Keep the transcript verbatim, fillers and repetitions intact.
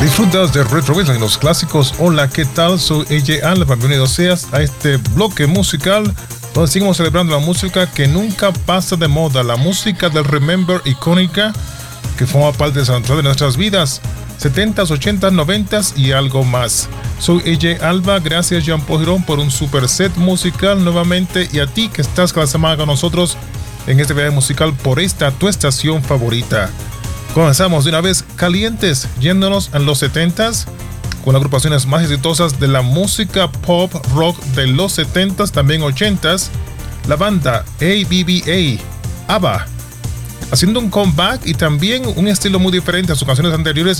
Disfrutas de Retro Vision y los clásicos. Hola, ¿qué tal? Soy A J Alba. Bienvenido seas a este bloque musical donde seguimos celebrando la música que nunca pasa de moda, la música del Remember icónica que forma parte de central de nuestras vidas, setentas, ochentas, noventas y algo más. Soy A J Alba, gracias Jean Paul Girón por un super set musical nuevamente, y a ti que estás cada semana con nosotros en este viaje musical por esta tu estación favorita. Comenzamos de una vez calientes, yéndonos en los setentas con las agrupaciones más exitosas de la música pop rock de los setentas, también ochentas. La banda A B B A, ABBA, haciendo un comeback y también un estilo muy diferente a sus canciones anteriores,